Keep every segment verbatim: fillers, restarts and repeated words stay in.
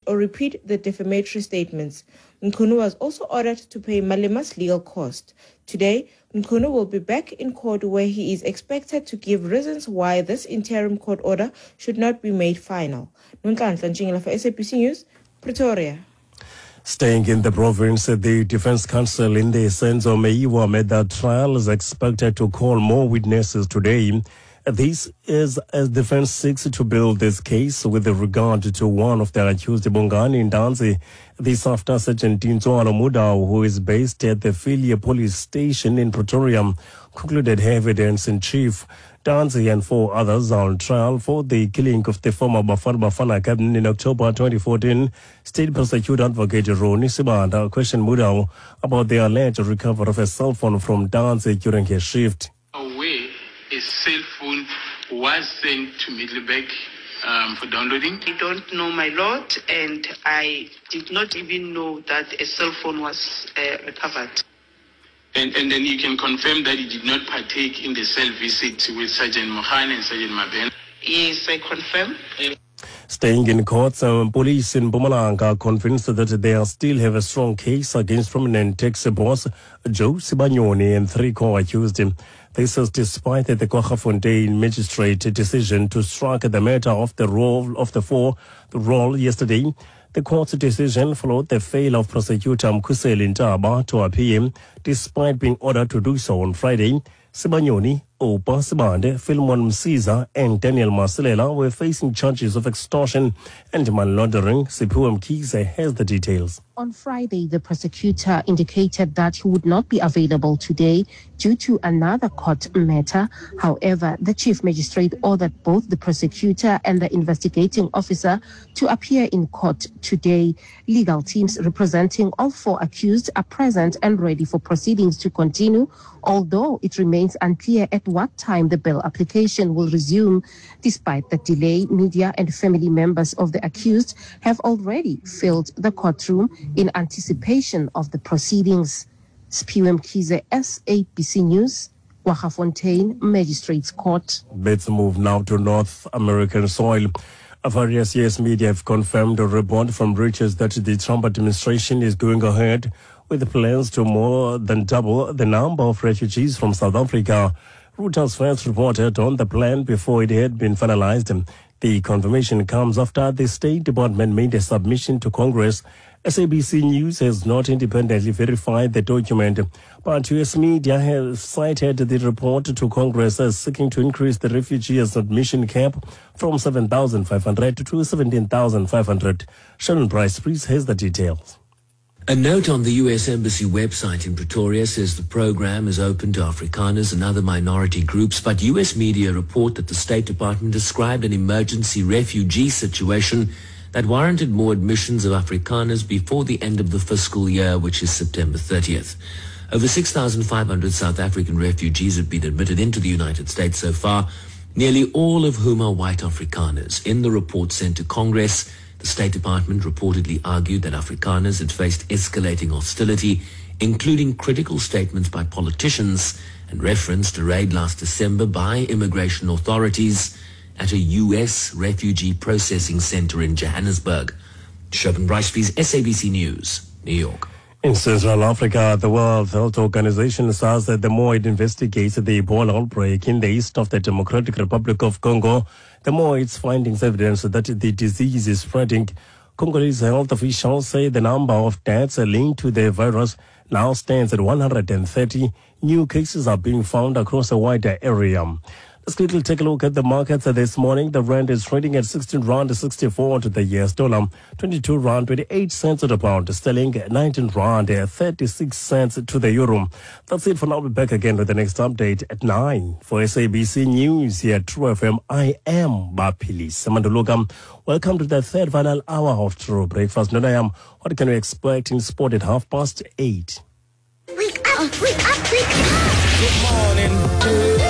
or repeat the defamatory statements. Mkhunu was also ordered to pay Malima's legal cost. Today, Mkhunu will be back in court where he is expected to give reasons why this interim court order should not be made final. Nonhlanhla Ntshingela for S A B C News, Pretoria. Staying in the province, the Defense Counsel in the Senzo Meyiwa made that trial is expected to call more witnesses today. This is as defense seeks to build this case with regard to one of the accused, Bongani Ndanzi. This after Sergeant Tinzo Alomudao, who is based at the Filia police station in Pretoria, concluded evidence in chief. Ndanzi and four others are on trial for the killing of the former Bafana Bafana captain in October twenty fourteen. State Prosecutor Advocate Roni Sibanda questioned Mudao about the alleged recovery of a cell phone from Ndanzi during his shift. Away, a cell phone was sent to Middleburg um, for downloading. I don't know, my lord, and I did not even know that a cell phone was uh, recovered. And, and then you can confirm that you did not partake in the cell visit with Sergeant Mohan and Sergeant Maben? Yes, I confirm. Staying in court, um, police in Mpumalanga are convinced that they still have a strong case against prominent taxi boss Joe Sibanyoni and three co-accused him. This is despite the Kwaggafontein magistrate decision to strike the matter of the role of the four the role yesterday. The court's decision followed the failure of prosecutor Mkhuseli Ntaba to appear, despite being ordered to do so on Friday. Sibanyoni, Opa Sibande, Philemon Msiza, and Daniel Masilela were facing charges of extortion and money laundering. Sipho Mkhize has the details. On Friday, the prosecutor indicated that he would not be available today due to another court matter. However, the chief magistrate ordered both the prosecutor and the investigating officer to appear in court today. Legal teams representing all four accused are present and ready for proceedings to continue, although it remains unclear at what time the bail application will resume. Despite the delay, media and family members of the accused have already filled the courtroom in anticipation of the proceedings. Sipho Mkhize, S A B C News, Kwaggafontein Magistrates Court. Let's move now to North American soil. Various U S media have confirmed a report from Reuters that the Trump administration is going ahead with plans to more than double the number of refugees from South Africa. Reuters first reported on the plan before it had been finalized. The confirmation comes after the State Department made a submission to Congress. S A B C News has not independently verified the document, but U S media has cited the report to Congress as seeking to increase the refugee admission cap from seven thousand five hundred to seventeen thousand five hundred. Shannon Price, please, has the details. A note on the U S Embassy website in Pretoria says the program is open to Afrikaners and other minority groups, but U S media report that the State Department described an emergency refugee situation that warranted more admissions of Afrikaners before the end of the fiscal year, which is September thirtieth. Over six thousand five hundred South African refugees have been admitted into the United States so far, nearly all of whom are white Afrikaners. In the report sent to Congress, the State Department reportedly argued that Afrikaners had faced escalating hostility, including critical statements by politicians and referenced a raid last December by immigration authorities at a U S refugee processing center in Johannesburg. Shervin Bryce, S A B C News, New York. In Central Africa, the World Health Organization says that the more it investigates the Ebola outbreak in the east of the Democratic Republic of Congo, the more its findings evidence that the disease is spreading. Congolese health officials say the number of deaths linked to the virus now stands at one hundred thirty. New cases are being found across a wider area. Let's quickly take a look at the markets this morning. The rand is trading at sixteen rand sixty-four to the U S dollar, twenty-two rand twenty-eight cents to the pound, sterling nineteen rand thirty-six cents to the euro. That's it for now. I'll be back again with the next update at nine. For S A B C News here at True F M, I am Bapili Samanduluka. Welcome to the third final hour of True Breakfast. Now I am. What can we expect in sport at half past eight? Wake up, wake up, wake up. Good morning.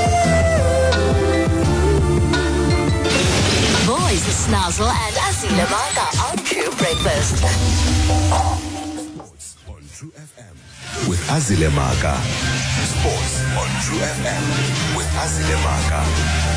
Snazzle and Azile Maka on True Breakfast. Sports on True F M with Azile Maka. Sports on True F M with Azile Maka.